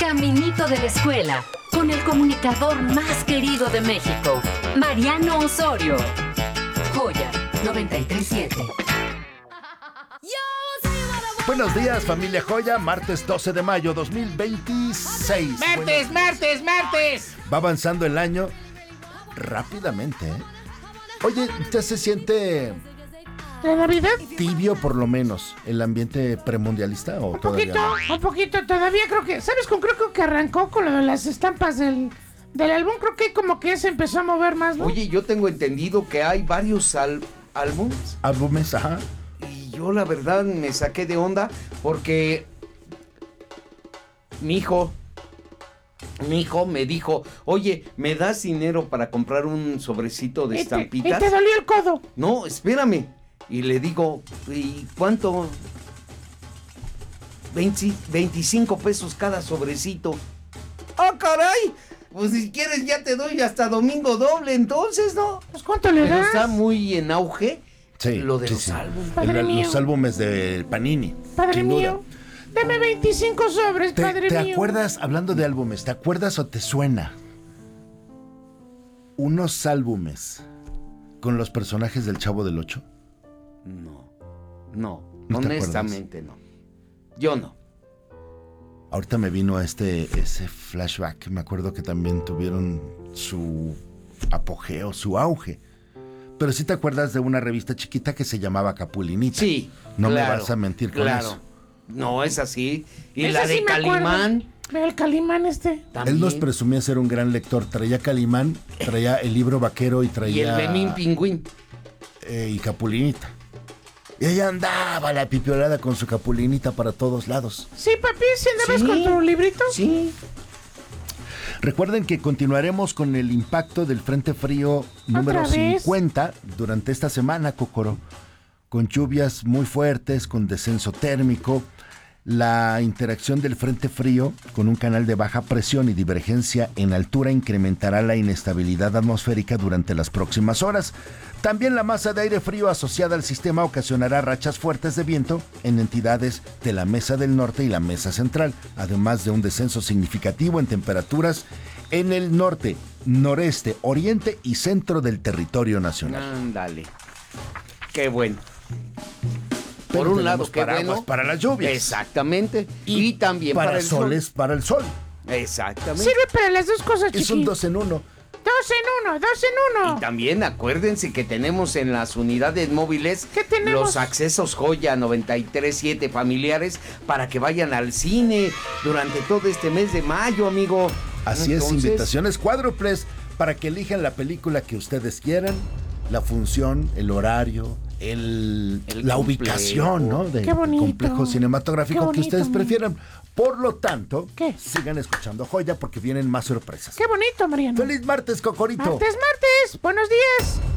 caminito de la escuela, con el comunicador más querido de México, Mariano Osorio. Joya 93.7. Buenos días, familia Joya. Martes 12 de mayo 2026. Martes. Va avanzando el año rápidamente, ¿eh? Oye, ¿ya se siente ¿La Navidad? tibio por lo menos el ambiente premundialista o todavía no? Un poquito, todavía creo que... ¿Sabes? Creo que arrancó con lo de las estampas del álbum. Creo que como que se empezó a mover más, ¿no? Oye, yo tengo entendido que hay varios álbumes. Álbumes, ajá. Y yo la verdad me saqué de onda porque mi hijo me dijo, oye, ¿me das dinero para comprar un sobrecito de estampitas? ¿Y te dolió el codo? No, espérame. Y le digo, ¿y cuánto? 25 pesos cada sobrecito. ¡Ah, caray! Pues si quieres ya te doy hasta domingo doble, entonces, ¿no? Pues ¿cuánto le Pero das? está muy en auge Sí, lo de sí, los sí. álbumes. Padre mío. Los álbumes de Panini. Padre sin duda. mío, dame 25 sobres, padre ¿Te mío. acuerdas, hablando de álbumes, te acuerdas o te suena unos álbumes con los personajes del Chavo del Ocho? No, ¿No te honestamente no. Yo no. Ahorita me vino ese flashback. Me acuerdo que también tuvieron su apogeo, su auge. Pero sí te acuerdas de una revista chiquita que se llamaba Capulinita. Sí, No claro, me vas a mentir con claro. eso. No, es así. Y Esa la sí de me acuerdo. Calimán Ve el Calimán también. Él nos presumía ser un gran lector. Traía Calimán, traía el libro vaquero y traía... Y el Memín Pingüín. Y Capulinita. Y ella andaba la pipiolada con su Capulinita para todos lados. Sí, papi, ¿sí andabas Sí. con tu librito? Sí. Recuerden que continuaremos con el impacto del Frente Frío número ¿Otra vez? 50 durante esta semana, Cocoro, con lluvias muy fuertes, con descenso térmico. La interacción del Frente Frío con un canal de baja presión y divergencia en altura incrementará la inestabilidad atmosférica durante las próximas horas. También la masa de aire frío asociada al sistema ocasionará rachas fuertes de viento en entidades de la Mesa del Norte y la Mesa Central, además de un descenso significativo en temperaturas en el norte, noreste, oriente y centro del territorio nacional. Ándale. Qué bueno. Pero Por un tenemos lado, qué paraguas bueno. para las lluvias. Exactamente. Y también para el soles sol. para el sol. Exactamente. Sirve para las dos cosas, chiqui. Es un 2 en 1. Dos en uno. Y también acuérdense que tenemos en las unidades móviles ¿Qué tenemos? los accesos Joya 93.7 familiares para que vayan al cine durante todo este mes de mayo, amigo. Así es, invitaciones cuádruples para que elijan la película que ustedes quieran, la función, el horario, la complejo. ubicación, ¿no? Del Qué bonito. complejo cinematográfico Qué que bonito, ustedes man. prefieran. Por lo tanto, ¿Qué? sigan escuchando Joya porque vienen más sorpresas. Qué bonito, Mariano. ¡Feliz martes, Cocorito! Martes. Buenos días.